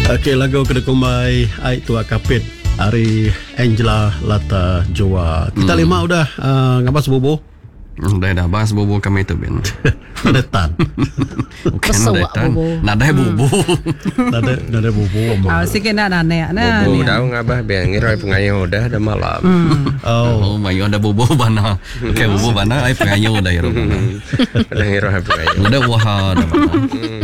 Okey, lagu kena kumai ai tua kapit Ari Angela Lata Joa. Kita lima udah ngabas bobo. Dah bahas bobo kami tu Ben. Nadetan. Nadai bobo. Nadai bobo. Sige na nane na. Bobo daw ngabah ben ngiroy pengayo dah malam. Oh, mayo ada bobo bana. Okey bobo bana ai pengayo dah hero. Dah ngiroy pengayo. Udah wah dah bana.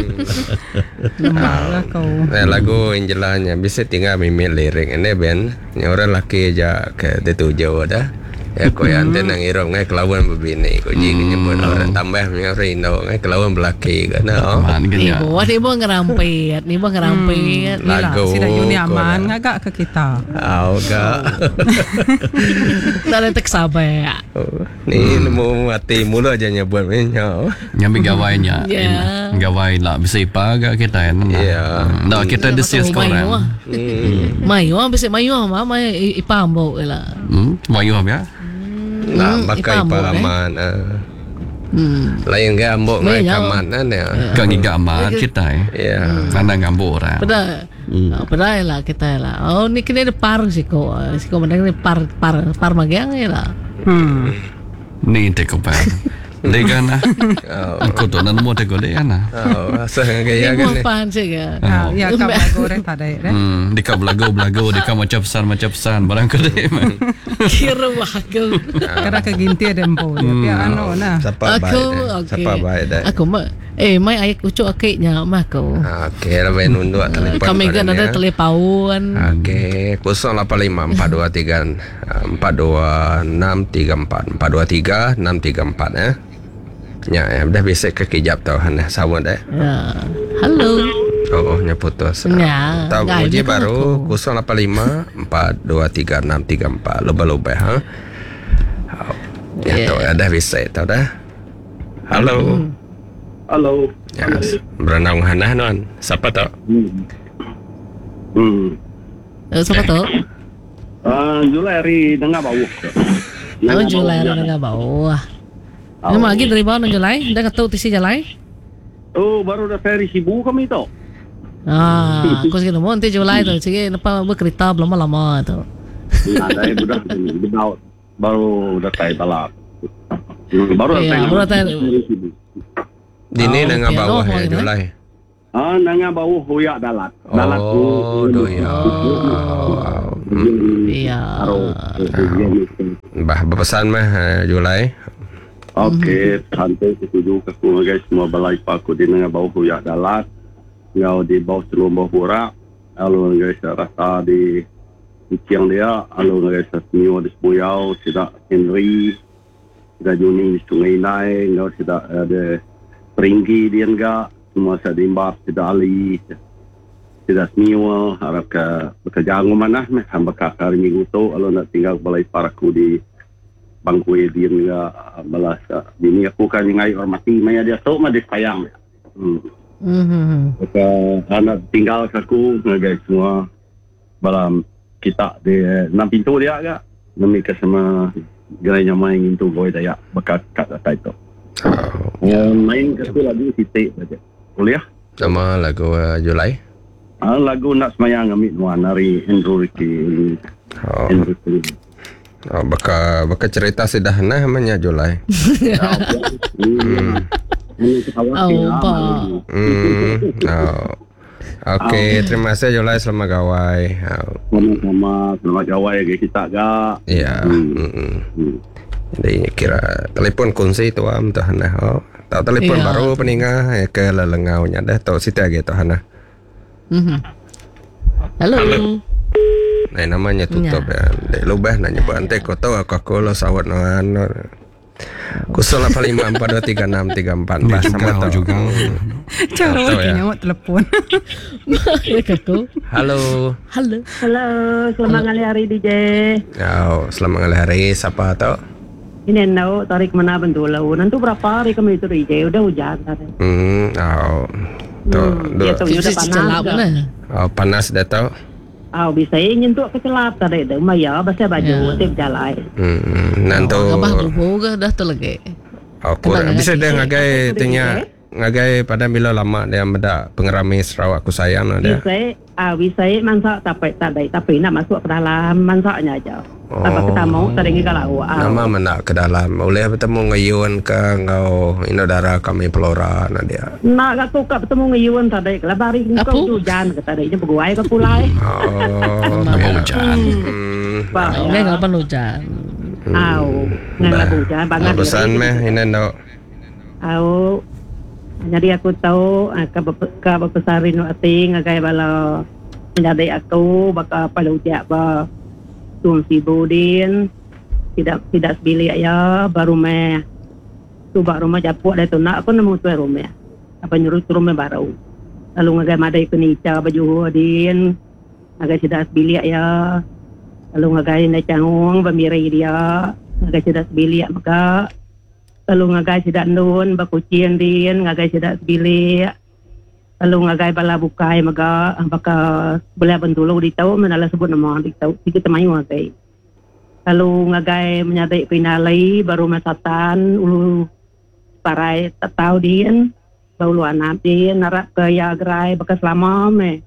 Lemah kau. Lagu Angelanya bisa tinggal mimik lirik ini Ben. Orang laki aja ke tujuh dah. Ya ko yang tenang irong ngai kelawan berbini ko jing nyebut orang tambah orang Indo ngai kelawan belaki kan Man Ni ganya. buat ni buat ngerampet. lagu sila yun aman ngagak ke kita. ga Tak ada tak sabar. ni mau mati mulu aja nyebut menyo Nyambi gawainya. Ya. Gawai lah bisa ipaga kita kan. Ya. Nah, kita discuss korang. Mayu bisa mayu mama ipambo lah. Mayu ya. nak pakai ipambo, palaman lain ga ambok ngai kamanan ya Kau giga amat kita ya Mana ngambo orang. Pada lah kita lah. Oh ni kena ada par siko mana ni par magiang lah. Ni teko pa. Degan na. Aku tu nan mo teko de ana. asa gaya Ni kan buat pan sih Ya kau goreng pada ya. Dika belago dika macam pesan barang kede. Kira aku. Kara ke ginti ada empo. Ya ano na. siapa baik dah Aku mah mai ayat kucuk akiknya mah aku. okey lah ben unduk telefon Kami kan ada telepon. okey 085423 42634 423 634 ya dah bisa ke kijap tau hana sawon dah Ya. Halo. oh nya putus Ya, tahu nggak, uji ini kan baru 085423 634 loba-loba ha ya Ya. tahu dah bisa tahu dah halo Halo. ya berenang hana non siapa tau Siapa tu? Julai hari dengar bau. Oh Julai ada nggak bawah. Ini lagi dari mana Julai? Dah ketahu tisi Julai? Oh, baru dah ferry Sibu kami tu. Aku sih mau nanti Julai tu. Sige, napa berkereta belum lama tu. Ada budak benaut. Baru dah tai balap. Baru dah Iya, tai. baru tai. dini dengan piano bawah ya lagi, Julai Dengar bau hoyak dalat. Dalat oh doya Iya. bah berpesan mah Julai Okey, santai setuju ke semua guys, semua balai paku di dengar bau hoyak dalat. Ngau di bau selum bau hurak. Lalu guys rasa di Ciang dia, lalu guys semua di Sepuyau, tidak Henry, tidak Juning di Sungai Nai, ngau tidak ada Peringgi dia enggak, semua saya dimbab, tidak Ali, tidak semua, harap ke bekerja mana, hamba kakak minggu tu, lalu nak tinggal balai paraku di bangku dia enggak, balas, ini aku kan ngai hormati, maya dia tu mah disayang. Maka anak tinggal aku, guys semua, balam kita di 6 pintu dia agak, demi ke sama gerainya main itu goi dayak bekat kat atas itu. Main ke tu lagu titik saja. Boleh ya? nama lagu Julai Lagu nak semayang ambil nuan dari Andrew Ricky. Andrew Ricky. baka cerita sederhana namanya Julai Okey, terima kasih Julai selamat gawai. Sama-sama, selamat gawai ke kita agak. Ya. Jadi kira telepon kunci tu am tu hana. Tahu telepon Ya. baru peningah ke lelengaunya dah tahu sita gitu hana. Halo. Nah namanya tutup ya. Dek lubah nanya buat ante kau tahu aku lo sawat noan. 0854236344 Ni juga juga. Cara Tahu ya. waktunya mau telepon. Ya aku. Halo. Halo. Halo, selamat hari DJ. Selamat hari siapa tahu? Ini nau tarik mana bentulau. Nanti berapa hari kami itu DJ? Udah hujan tadi. Tuh, Ya tuh udah Cuci celap panas. mana? panas dah tahu. Bisa ingin tuh kecelap tadi. Maya bahasa baju tip jalan. Nanti Gabah bubu ke dah tu lagi. kurang bisa dia ngagai tanya ngagai pada bila lama dia meda pengerami Sarawak ku sayang dia. Wisai mansak tapi nak masuk ke dalam mansaknya aja. Apa kita mau teringi kalau nama menak ke dalam boleh bertemu ngayun ke ngau inodara kami pelora na dia. Nak aku ke bertemu ngayun tadi labari kau hujan ke tadi nya berguai ke pulai. Hujan. Ini kapan hujan? Nggak hujan banget. Pesan meh ini no. Jadi aku tahu ka besarin ating agay bala menjadi aku baka palujak ba tung sibu din tidak sebili ya baru me tu baru me japuk dah tu nak aku nemu tu rumah apa nyuruh tu rumah baru lalu agay madai kenica baju din agay tidak sebili ya lalu agay na cangong bamirai dia agay tidak sebili maka lalu ngagai sidak nun bakucien din ngagai sidak sebili lalu ngagai bala bukai maga baka boleh bentulu di tau menala sebut nama di tau sikit temayu ngagai lalu ngagai menyadai pinalai baru masatan ulu parai tatau din baulu anak din narap ke ya gerai baka selama me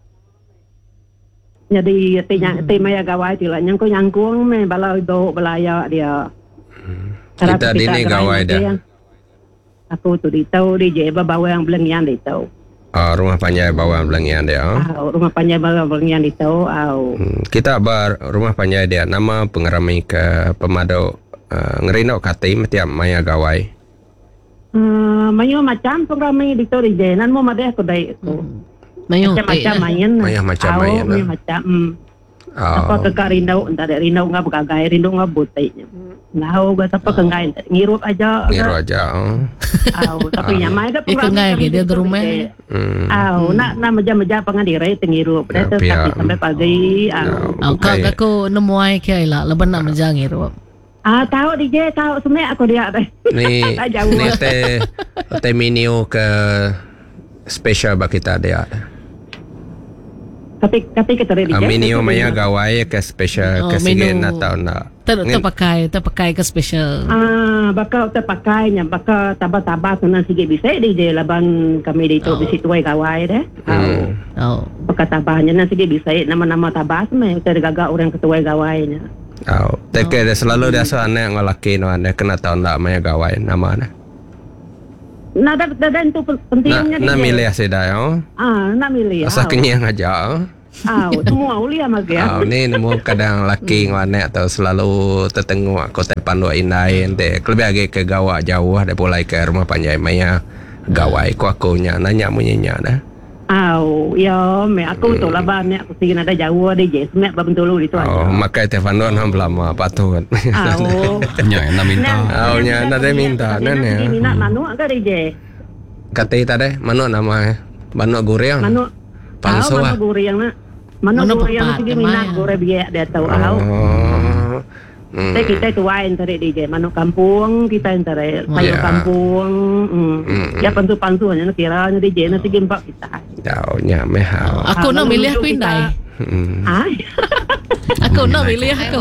jadi timaya gawai tila nyangkung me bala do balaya dia kita dini gawai dah. Aku tu di tahu di je bawa yang belengian di tahu. Rumah panjai bawang belengian dia. Rumah panjai bawang belengian di tahu. Kita bar rumah panjai dia nama pengerami ke pemado ngerino kati metiap maya gawai. Mayo macam pengerami di tahu di je nan mau madeh aku dai tu. Mayo macam main. Maya macam main. Mayo macam. Apa kekak rindau entah ada rindau ngap gagai rindau ngap butai. Nau gak apa kengai ngirup aja. Tapi nyamai dah kengai ke dia di rumah. Nak meja pengadire tengirup. Dah sampai pagi. Aku nemu ai ke lah leban nak meja ngirup. Tahu DJ tahu semek aku dia deh. Ni te menu ke special bagi kita dia. Kata kita DJ. Menu maya gawai ke special ke sige na tao na. Terpakai ke special. Bakal terpakainya, bakal tabah-tabah tu nang sige bisa DJ laban kami di tu bisi tuai gawai deh. Bakal tabahnya nang sige bisa nama-nama tabah semai tergagak orang ketuai gawainya. Teke selalu dia so ane ngalaki no ane kena tao na maya gawai nama na. Nada itu pentingnya na milih sida yo. Na milih. Asa kenyang aja. Semua ulia magia. Ni nemu kadang laki ngwane atau selalu tertengok kota Pandu Inai ente lebih lagi ke gawak jauh ada pulai ke rumah panjai maya gawai ko akunya nanya munyanya dah. Ya me aku tu lah ban aku sih ada jauh ada je semek bentulu itu aja. Makai telefon ham lama patut. Nya na minta. Nya na de minta nene. Minat manu ke je. Kata tadi manu nama manu goreng. Manu panso manu goreng na. Manu goreng sige minat goreng biak dia tahu kita tuain tadi DJ manu kampung kita antara sayur kampung ya pantu hanya kiranya DJ nanti gempak kita nya mehau aku nak milih aku indai aku nak milih aku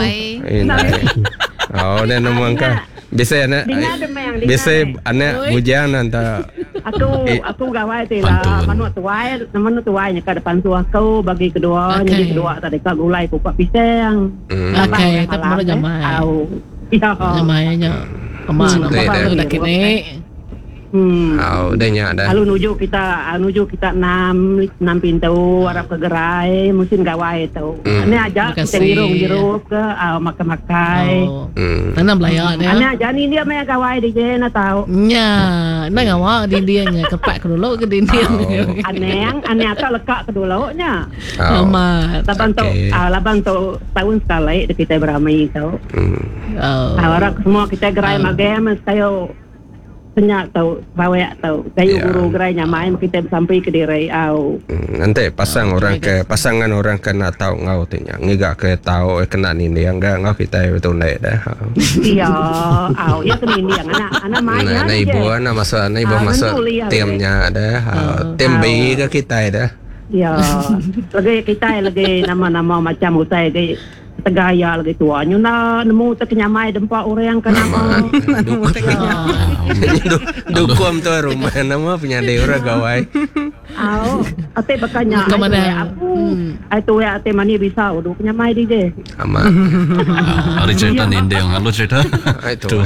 dan nomor ka bisa anak bisa anak bujang nanta aku gawai tela manu tuai nya ka depan tu aku bagi kedua jadi kedua tadi ka gulai ku pak pisang okay tapi mana jamai jamainya kemana apa lagi ni dah nya dah lalu nuju kita 6 pintu arab ke gerai musim gawai tu ini aja kita ngirup ke makan tanam layak dia ini aja ni dia main gawai DJ na tahu nya na ngawa di dia nya kepak ke dulu ke dia aneh atau lekak ke dulu nya amat labang tu tahun sekali kita beramai tu orang semua kita gerai magam kayo senyak tau bawak tau kayu guru gerai nyamai kita sampai ke dirai nanti pasangan orang kena tahu ngau tu nya ngigak ke tahu kena ni yang enggak ngau kita betul naik dah iya ya ke ni yang anak mai na ibu na masuk timnya dah tim bayi ke kita dah ya lagi kita lagi nama-nama macam usai tegaya lagi tua. Nyo na nemu terkenyamai dempak orang kan nama. Dukum tu rumah nama penyadai orang gawai. Ate bakanya. Kemana? Itu ya ate mani bisa udah penyamai DJ. Ama. Hari cerita ni yang halu cerita. Itu.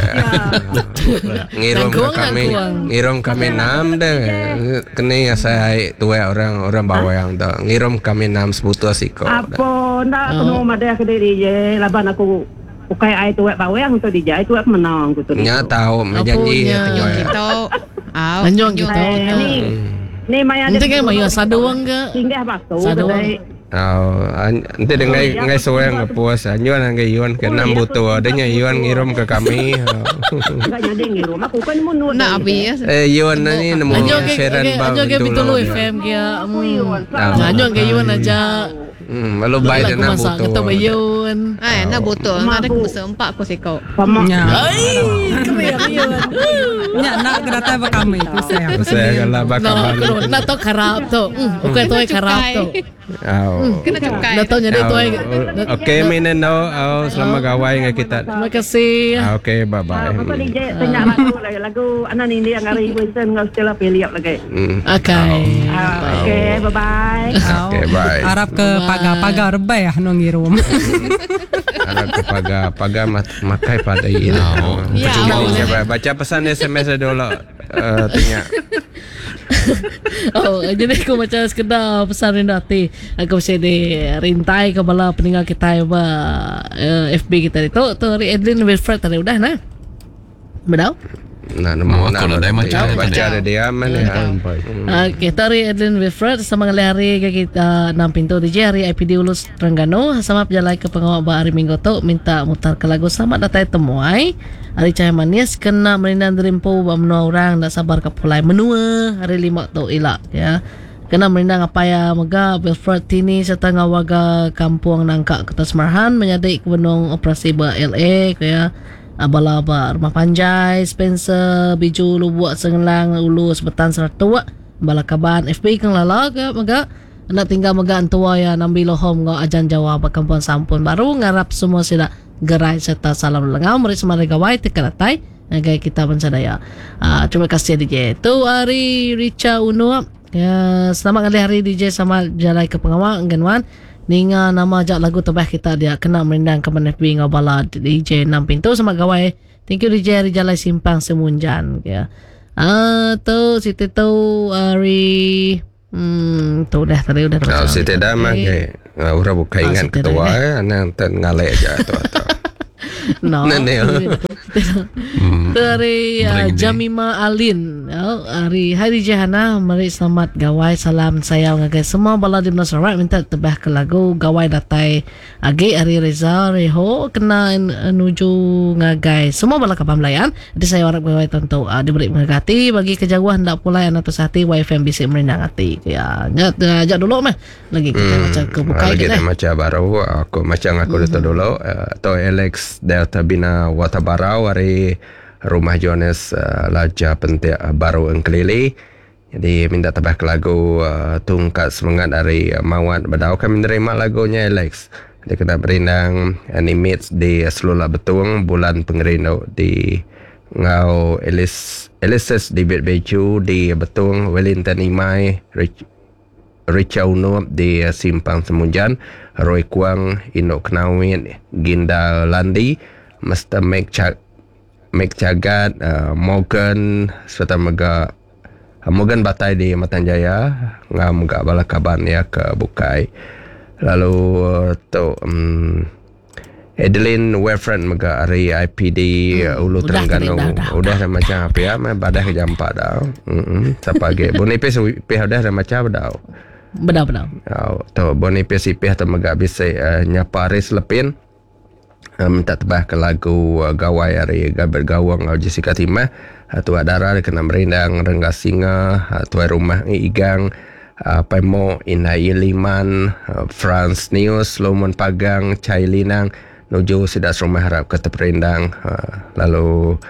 Ngirom kami nam deh. Kini saya tua orang bawa yang tu. Ngirom kami nam sebutu asiko. Apa ndak kena madai ke DJ laban aku ukai ai tu bawa yang tu DJ itu aku menang tu. Nya tahu menjanji Kita. Anjong kita. Ni maya Nanti kan maya saduang ke? singgah bakso. Saduang. Nanti dengan ngai soe yang puas anyuan ngai yuan ke enam butuh adanya yuan ngirim ke kami. Enggak jadi ngirum aku kan mau Nak habis. Yuan ni nemu sharean bang. Anjong ke Bitulu FM kia. Anjong ke yuan aja. Lalu baik dan enam butuh. Kita bayun. Nak botol. Ada besar 4 aku sikau. Ya. Kami. Nya nak kereta apa kami tu saya. Saya kalau bakal Nak tahu karap tu. Bukan tu karap tu. Kena cukai. Nak tahu jadi tu. Okey, minen selamat gawai dengan kita. Terima kasih. Okey, bye bye. Apa DJ tanya lagu anak ni dia ngari Wilson ngau Stella Philip lagi. Okay. Okey, bye bye. Okey, bye. Harap ke pagar rebay no ngirum. Harap ke pagar makai pada ini. Baca pesan SMS dulu. Tanya. Jadi aku macam sekedar pesan rendah hati. Aku mesti dirintai ke bala peninggal kita FB kita itu. Tu hari Edlin Wilfred tadi udah nah. Bedau? Nemu kalau dah macam baca ada dia mana. Okey, hari Edlin Wilfred sama hari kita 6 pintu DJ hari IPD Ulus Terengganu sama berjalan ke pengawal hari Minggu tu minta mutar ke lagu selamat datang temuai. Hari Cahaya Manis kena merindang derimpu menua orang tak sabar ke pulai menua hari 5 tu ilak ya. Kena merindang apa ya mega Wilfred Tini serta ngawaga kampung Nangka Kota Semarahan menyadai ke benung operasi LA ya. Abala-aba Rumah Panjai Spencer Biju Lubuak Sengelang Ulu Sebetan Seratua Balakaban FB kang lala ke mega nak tinggal mega antua ya nambi lohom ngo ajan Jawa Kampung Sampun baru ngarap semua sila gerai serta salam lengau mari semari gawai tekaratai agai kita pensadaya. Terima kasih DJ tu hari Richa Uno ya selamat kali hari DJ sama jalai ke pengawal engganwan Ninga nama ajak lagu terbaik kita dia kena merindang ke FB ngabala DJ 6 pintu sama gawai. Thank you DJ hari Jalai Simpang Semunjan ya. Tu Siti tu hari tu dah tadi udah. Kalau Siti dah makai orang buka ingat ketua anak ngalai aja tu. No. Dari Jamima Alin hari Jahana mari selamat gawai salam sayang ngagai semua bala di Nasarat minta tebah ke lagu gawai datai agi hari Reza Reho kena nuju ngagai semua bala kapal melayan jadi saya harap gawai tentu diberi mengagati bagi kejauhan tak pula yang atas hati YFM bisa merindang hati ya ajak dulu mah lagi kita macam kebuka kita macam baru aku macam aku dulu atau Alex Delta Bina Watabarau hari rumah Jonas Laja Pentik baru Engkelili. Jadi minta tambah ke lagu tungkat semangat dari Mawat Badau. Kami menerima lagunya Alex. Dia kena berindang animates di Selula Betung bulan pengerino di Ngau Elises di Beju di Betung Wellington Imai Richa Uno di Simpang Semunjan Roy Kuang Inok Knawin Ginda Landi Mr. Meg Cagat Morgan serta Morgan Batai di Matanjaya ngam gak balakaban ya ke Bukai lalu tu Adeline Wilfred mega hari IPD Ulu Terengganu udah macam apa ya badah ke jam 4 dah sapage bonipes pih udah macam dah benar tu bonipes pih atau mega bisa nyapa Aris Lepin minta tebah ke lagu gawai hari Gaber Gawang Jessica Timah Tua Dara kena merindang Renggas Singa Tua Rumah Igang Pemo Inai Liman France News Lomon Pagang Cai Linang Nuju Sidas Rumah Harap Kata Perindang lalu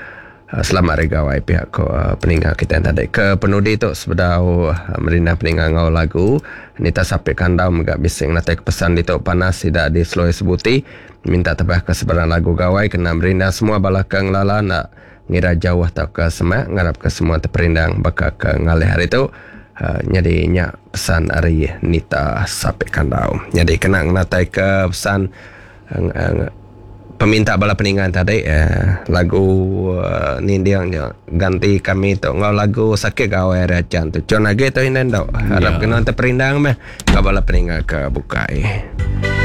selamat regawai pihak peninggal kita yang tadi ke penudi tu sebedau merina peninggal ngau lagu nita sampai kandau megak bising natai pesan di tok panas tidak di seloi sebuti minta tebah ke sebarang lagu gawai kena merina semua balakang lala nak ngira jauh atau ke semak ngarap ke semua terperindang bakal ke ngalih hari tu nyadinya pesan hari nita sampai kandau jadi kena natai ke pesan peminta bala peninggalan tadi lagu ni dia ganti kami tu ngau lagu sakit gawai racan tu cun lagi tu inan dok harap kena terperindang meh ke bala peninggal ke bukai